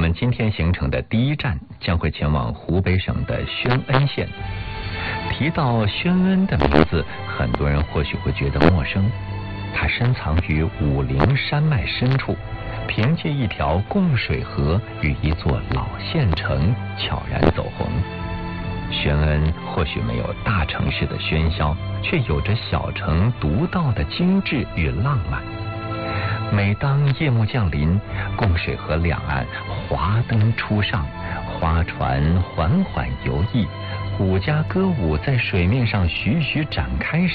们今天行程的第一站将会前往湖北省的宣恩县。提到宣恩的名字，很多人或许会觉得陌生。它深藏于武陵山脉深处，凭借一条供水河与一座老县城悄然走红。宣恩或许没有大城市的喧嚣，却有着小城独到的精致与浪漫。每当夜幕降临，供水河两岸华灯初上，花船缓缓游弋，古家歌舞在水面上徐徐展开时，